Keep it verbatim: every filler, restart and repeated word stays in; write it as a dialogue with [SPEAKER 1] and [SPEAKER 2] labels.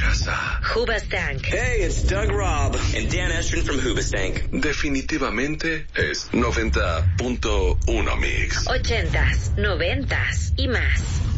[SPEAKER 1] casa.
[SPEAKER 2] Hoobastank.
[SPEAKER 3] Hey, it's Doug Robb and Dan Estrin from Hoobastank.
[SPEAKER 1] Definitivamente es noventa punto uno Mix.
[SPEAKER 2] Ochentas, noventas y más.